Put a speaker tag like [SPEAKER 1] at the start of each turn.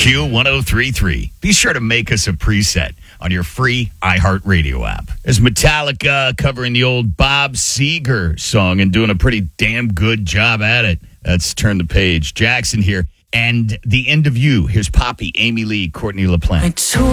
[SPEAKER 1] Q1033. Be sure to make us a preset on your free iHeartRadio app. There's Metallica covering the old Bob Seger song and doing a pretty damn good job at it. Let's turn the page. Jackson here. And The End of You. Here's Poppy, Amy Lee, Courtney LaPlante.